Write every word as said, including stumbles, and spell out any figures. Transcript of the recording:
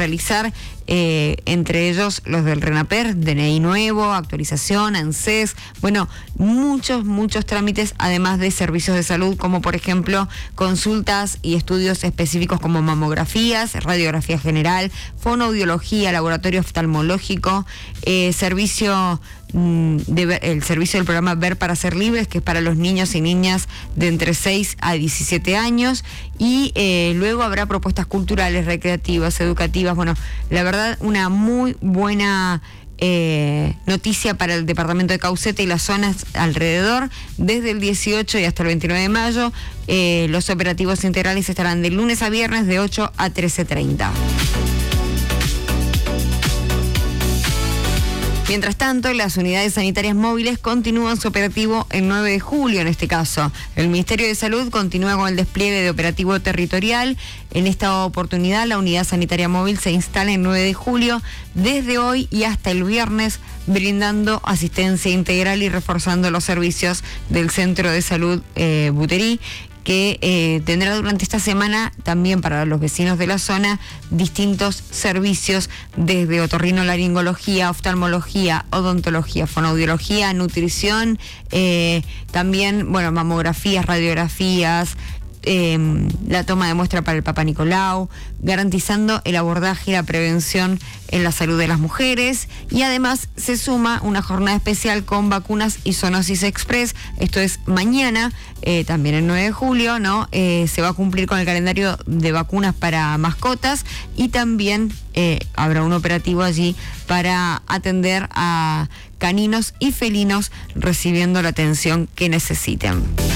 realizar, eh, entre ellos los del RENAPER, D N I nuevo, actualización, ANSES, bueno, muchos, muchos trámites, además de servicios de salud, como por ejemplo consultas y estudios específicos como mamografías, radiografía general, fonoaudiología, laboratorio oftalmológico, eh, servicio De ver, el servicio del programa Ver para Ser Libres, que es para los niños y niñas de entre seis a diecisiete años, y eh, luego habrá propuestas culturales, recreativas, educativas. Bueno, la verdad, una muy buena eh, noticia para el departamento de Caucete y las zonas alrededor. Desde el dieciocho y hasta el veintinueve de mayo, eh, los operativos integrales estarán de lunes a viernes de ocho a trece treinta. Mientras tanto, las unidades sanitarias móviles continúan su operativo el nueve de julio, en este caso. El Ministerio de Salud continúa con el despliegue de operativo territorial. En esta oportunidad, la unidad sanitaria móvil se instala el nueve de julio, desde hoy y hasta el viernes, brindando asistencia integral y reforzando los servicios del Centro de Salud eh, Buterí, que eh, tendrá durante esta semana también para los vecinos de la zona distintos servicios, desde otorrinolaringología, oftalmología, odontología, fonoaudiología, nutrición, eh, también, bueno, mamografías, radiografías, Eh, la toma de muestra para el Papa Nicolau, garantizando el abordaje y la prevención en la salud de las mujeres. Y además se suma una jornada especial con vacunas y zoonosis express. Esto es mañana, eh, también el nueve de julio, ¿no? Eh, se va a cumplir con el calendario de vacunas para mascotas, y también eh, habrá un operativo allí para atender a caninos y felinos recibiendo la atención que necesiten.